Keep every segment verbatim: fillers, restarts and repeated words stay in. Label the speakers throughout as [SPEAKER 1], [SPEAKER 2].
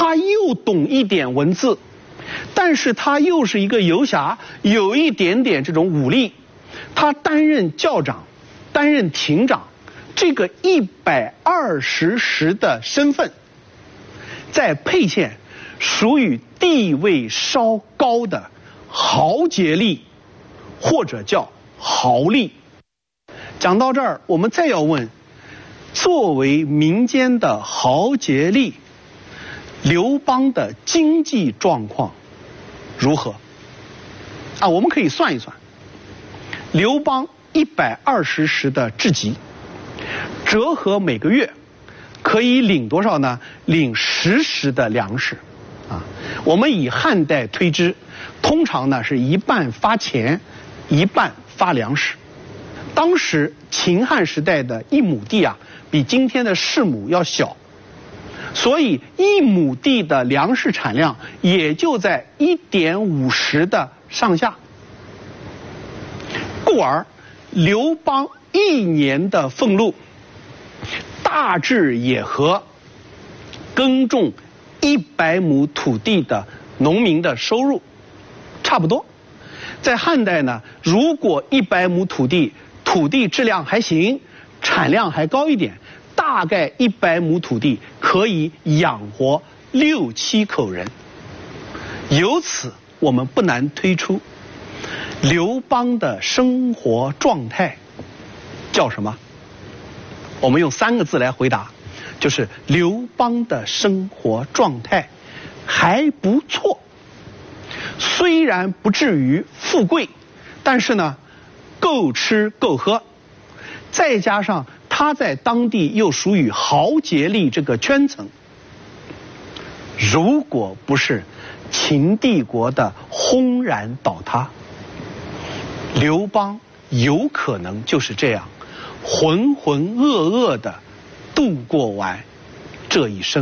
[SPEAKER 1] 他又懂一点文字，但是他又是一个游侠，有一点点这种武力。他担任教长，担任亭长，这个一百二十石的身份，在沛县属于地位稍高的豪杰吏，或者叫豪吏。讲到这儿，我们再要问，作为民间的豪杰吏，刘邦的经济状况如何？啊，我们可以算一算，刘邦一百二十石的置级，折合每个月可以领多少呢？领十石的粮食。啊，我们以汉代推之，通常呢是一半发钱，一半发粮食。当时秦汉时代的一亩地啊，比今天的市亩要小，所以一亩地的粮食产量也就在一点五石的上下。故而刘邦一年的俸禄大致也和耕种一百亩土地的农民的收入差不多。在汉代呢，如果一百亩土地土地质量还行，产量还高一点，大概一百亩土地可以养活六七口人。由此我们不难推出，刘邦的生活状态叫什么？我们用三个字来回答，就是刘邦的生活状态还不错。虽然不至于富贵，但是呢，够吃够喝，再加上他在当地又属于豪杰吏这个圈层，如果不是秦帝国的轰然倒塌，刘邦有可能就是这样浑浑噩噩的度过完这一生。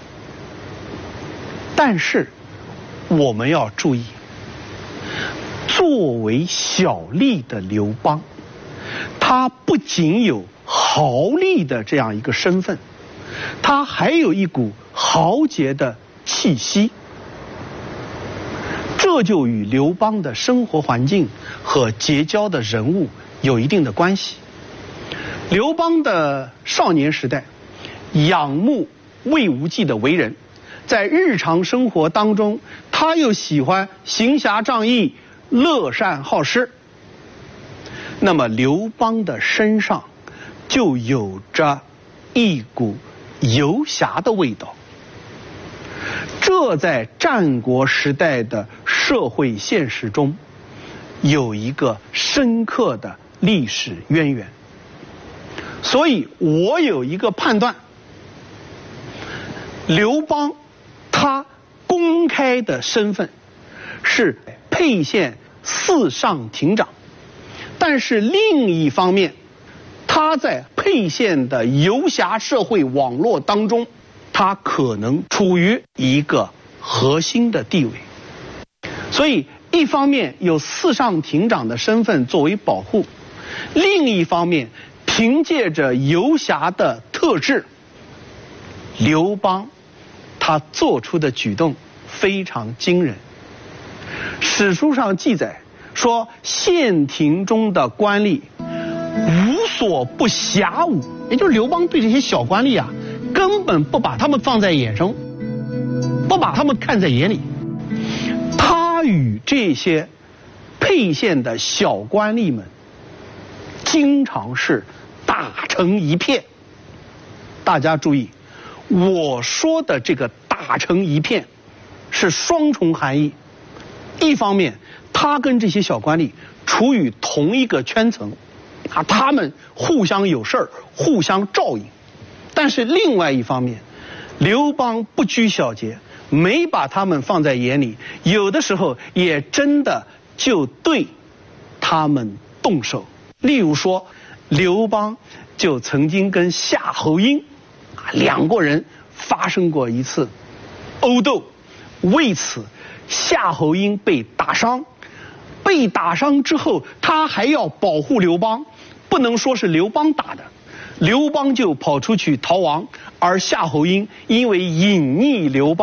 [SPEAKER 1] 但是我们要注意，作为小吏的刘邦，他不仅有豪吏的这样一个身份，他还有一股豪杰的气息。这就与刘邦的生活环境和结交的人物有一定的关系。刘邦的少年时代仰慕魏无忌的为人，在日常生活当中他又喜欢行侠仗义，乐善好施。那么刘邦的身上就有着一股游侠的味道，这在战国时代的社会现实中有一个深刻的历史渊源。所以我有一个判断，刘邦他公开的身份是沛县四上亭长，但是另一方面，他在沛县的游侠社会网络当中，他可能处于一个核心的地位。所以一方面有四上亭长的身份作为保护，另一方面凭借着游侠的特质，刘邦他做出的举动非常惊人。史书上记载说，县庭中的官吏无所不暇侮，也就是刘邦对这些小官吏啊，根本不把他们放在眼中，不把他们看在眼里。他与这些沛县的小官吏们经常是打成一片。大家注意，我说的这个打成一片是双重含义。一方面他跟这些小官吏处于同一个圈层啊，他们互相有事儿，互相照应。但是另外一方面，刘邦不拘小节，没把他们放在眼里，有的时候也真的就对他们动手。例如说，刘邦就曾经跟夏侯婴啊两个人发生过一次殴斗，为此夏侯婴被打伤，被打伤之后他还要保护刘邦，不能说是刘邦打的，刘邦就跑出去逃亡，而夏侯婴因为隐匿刘邦